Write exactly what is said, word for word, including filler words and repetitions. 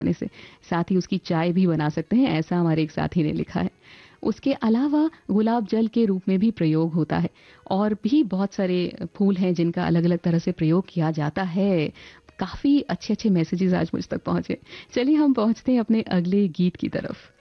करने से। साथ ही उसकी चाय भी बना सकते हैं, ऐसा हमारे एक साथी ने लिखा है। उसके अलावा गुलाब जल के रूप में भी प्रयोग होता है और भी बहुत सारे फूल हैं जिनका अलग अलग तरह से प्रयोग किया जाता है। काफी अच्छे अच्छे मैसेजेस आज मुझ तक पहुंचे। चलिए हम पहुंचते हैं अपने अगले गीत की तरफ।